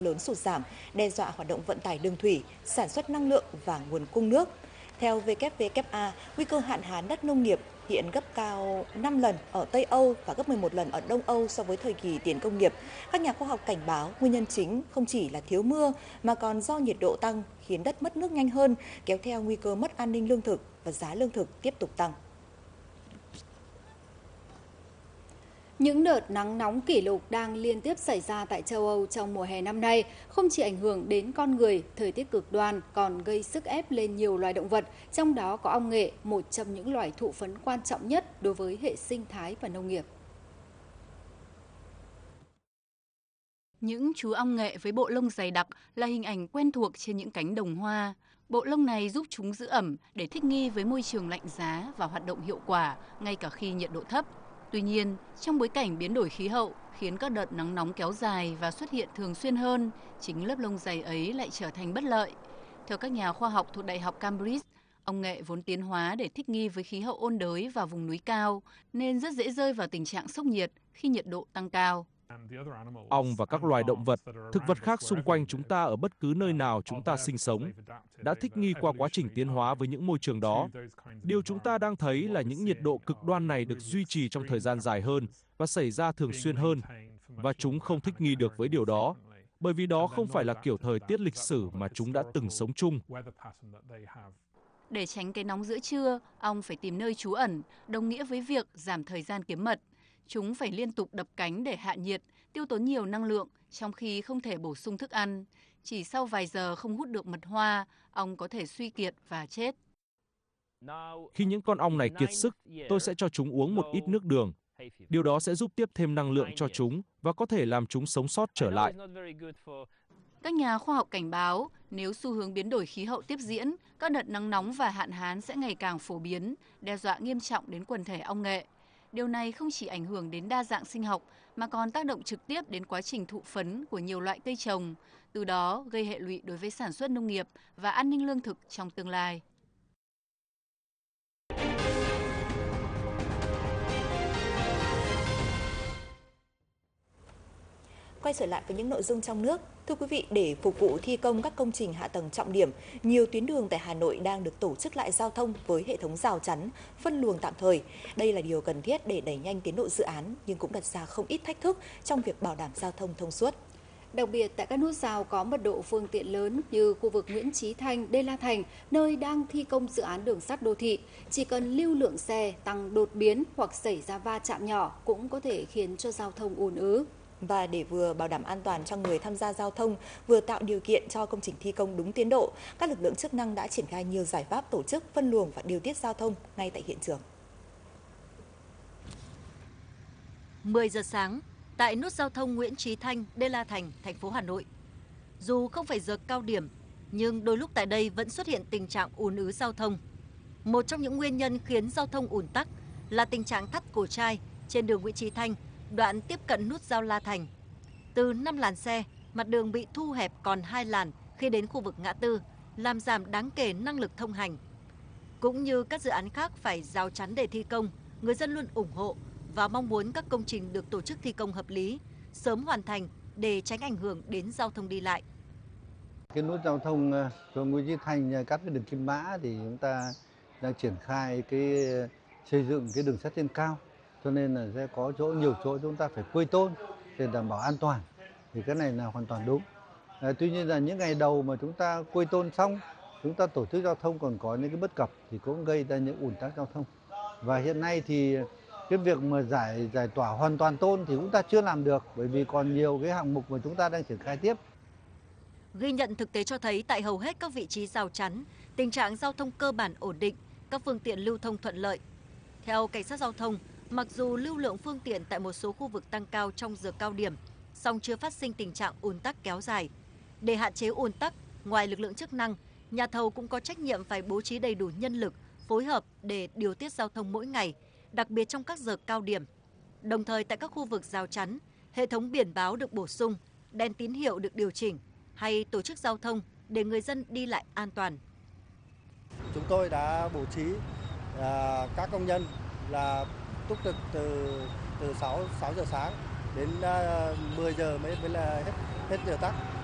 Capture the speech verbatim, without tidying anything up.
lớn sụt giảm, đe dọa hoạt động vận tải đường thủy, sản xuất năng lượng và nguồn cung nước. Theo vê kép vê kép a, nguy cơ hạn hán đất nông nghiệp hiện gấp cao năm lần ở Tây Âu và gấp mười một lần ở Đông Âu so với thời kỳ tiền công nghiệp. Các nhà khoa học cảnh báo nguyên nhân chính không chỉ là thiếu mưa mà còn do nhiệt độ tăng khiến đất mất nước nhanh hơn, kéo theo nguy cơ mất an ninh lương thực và giá lương thực tiếp tục tăng. Những đợt nắng nóng kỷ lục đang liên tiếp xảy ra tại châu Âu trong mùa hè năm nay không chỉ ảnh hưởng đến con người, thời tiết cực đoan còn gây sức ép lên nhiều loài động vật, trong đó có ong nghệ, một trong những loài thụ phấn quan trọng nhất đối với hệ sinh thái và nông nghiệp. Những chú ong nghệ với bộ lông dày đặc là hình ảnh quen thuộc trên những cánh đồng hoa. Bộ lông này giúp chúng giữ ẩm để thích nghi với môi trường lạnh giá và hoạt động hiệu quả ngay cả khi nhiệt độ thấp. Tuy nhiên, trong bối cảnh biến đổi khí hậu khiến các đợt nắng nóng kéo dài và xuất hiện thường xuyên hơn, chính lớp lông dày ấy lại trở thành bất lợi. Theo các nhà khoa học thuộc Đại học Cambridge, ong nghệ vốn tiến hóa để thích nghi với khí hậu ôn đới và vùng núi cao, nên rất dễ rơi vào tình trạng sốc nhiệt khi nhiệt độ tăng cao. Ong và các loài động vật, thực vật khác xung quanh chúng ta ở bất cứ nơi nào chúng ta sinh sống đã thích nghi qua quá trình tiến hóa với những môi trường đó. Điều chúng ta đang thấy là những nhiệt độ cực đoan này được duy trì trong thời gian dài hơn và xảy ra thường xuyên hơn, và chúng không thích nghi được với điều đó, bởi vì đó không phải là kiểu thời tiết lịch sử mà chúng đã từng sống chung. Để tránh cái nóng giữa trưa, ong phải tìm nơi trú ẩn, đồng nghĩa với việc giảm thời gian kiếm mật. Chúng phải liên tục đập cánh để hạ nhiệt, tiêu tốn nhiều năng lượng, trong khi không thể bổ sung thức ăn. Chỉ sau vài giờ không hút được mật hoa, ong có thể suy kiệt và chết. Khi những con ong này kiệt sức, tôi sẽ cho chúng uống một ít nước đường. Điều đó sẽ giúp tiếp thêm năng lượng cho chúng và có thể làm chúng sống sót trở lại. Các nhà khoa học cảnh báo, nếu xu hướng biến đổi khí hậu tiếp diễn, các đợt nắng nóng và hạn hán sẽ ngày càng phổ biến, đe dọa nghiêm trọng đến quần thể ong nghệ. Điều này không chỉ ảnh hưởng đến đa dạng sinh học mà còn tác động trực tiếp đến quá trình thụ phấn của nhiều loại cây trồng, từ đó gây hệ lụy đối với sản xuất nông nghiệp và an ninh lương thực trong tương lai. Quay trở lại với những nội dung trong nước. Thưa quý vị, để phục vụ thi công các công trình hạ tầng trọng điểm, nhiều tuyến đường tại Hà Nội đang được tổ chức lại giao thông với hệ thống rào chắn, phân luồng tạm thời. Đây là điều cần thiết để đẩy nhanh tiến độ dự án, nhưng cũng đặt ra không ít thách thức trong việc bảo đảm giao thông thông suốt. Đặc biệt tại các nút giao có mật độ phương tiện lớn như khu vực Nguyễn Chí Thanh, Đê La Thành, nơi đang thi công dự án đường sắt đô thị, chỉ cần lưu lượng xe tăng đột biến hoặc xảy ra va chạm nhỏ cũng có thể khiến cho giao thông ùn ứ. Và để vừa bảo đảm an toàn cho người tham gia giao thông, vừa tạo điều kiện cho công trình thi công đúng tiến độ, các lực lượng chức năng đã triển khai nhiều giải pháp tổ chức, phân luồng và điều tiết giao thông ngay tại hiện trường. mười giờ sáng, tại nút giao thông Nguyễn Chí Thanh, Đê La Thành, thành phố Hà Nội. Dù không phải giờ cao điểm, nhưng đôi lúc tại đây vẫn xuất hiện tình trạng ùn ứ giao thông. Một trong những nguyên nhân khiến giao thông ùn tắc là tình trạng thắt cổ trai trên đường Nguyễn Chí Thanh, đoạn tiếp cận nút giao La Thành. Từ năm làn xe, mặt đường bị thu hẹp còn hai làn khi đến khu vực ngã tư, làm giảm đáng kể năng lực thông hành. Cũng như các dự án khác phải rào chắn để thi công, người dân luôn ủng hộ và mong muốn các công trình được tổ chức thi công hợp lý, sớm hoàn thành để tránh ảnh hưởng đến giao thông đi lại. Cái nút giao thông cho Nguyễn Chí Thanh cắt cái đường Kim Mã thì chúng ta đang triển khai cái xây dựng cái đường sắt trên cao, cho nên là sẽ có chỗ nhiều chỗ chúng ta phải quây tôn để đảm bảo an toàn, thì cái này là hoàn toàn đúng. À, tuy nhiên là những ngày đầu mà chúng ta quây tôn xong, chúng ta tổ chức giao thông còn có những cái bất cập thì cũng gây ra những ùn tắc giao thông. Và hiện nay thì cái việc mà giải giải tỏa hoàn toàn tôn thì chúng ta chưa làm được, bởi vì còn nhiều cái hạng mục mà chúng ta đang triển khai tiếp. Ghi nhận thực tế cho thấy tại hầu hết các vị trí rào chắn, tình trạng giao thông cơ bản ổn định, các phương tiện lưu thông thuận lợi. Theo cảnh sát giao thông, mặc dù lưu lượng phương tiện tại một số khu vực tăng cao trong giờ cao điểm, song chưa phát sinh tình trạng ùn tắc kéo dài. Để hạn chế ùn tắc, ngoài lực lượng chức năng, nhà thầu cũng có trách nhiệm phải bố trí đầy đủ nhân lực, phối hợp để điều tiết giao thông mỗi ngày, đặc biệt trong các giờ cao điểm. Đồng thời tại các khu vực rào chắn, hệ thống biển báo được bổ sung, đèn tín hiệu được điều chỉnh hay tổ chức giao thông để người dân đi lại an toàn. Chúng tôi đã bố trí à, các công nhân là túc trực từ từ sáu giờ sáng đến à, mười giờ mới mới là hết hết giờ tắc.